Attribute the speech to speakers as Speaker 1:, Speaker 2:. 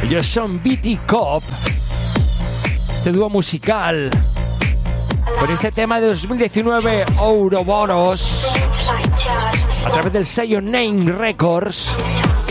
Speaker 1: Ellos son BT Cop. Este dúo musical con este tema de 2019 Ouroboros a través del sello Name Records.